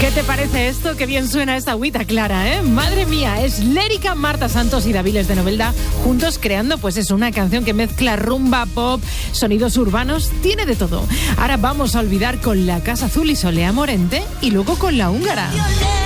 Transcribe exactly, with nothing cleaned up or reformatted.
¿Qué te parece esto? Qué bien suena esta agüita clara, ¿eh? Madre mía, es Lérica, Marta Santos y Daviles de Novelda juntos creando, pues es una canción que mezcla rumba, pop, sonidos urbanos, tiene de todo. Ahora vamos a olvidar con La Casa Azul y Solea Morente y luego con La Húngara.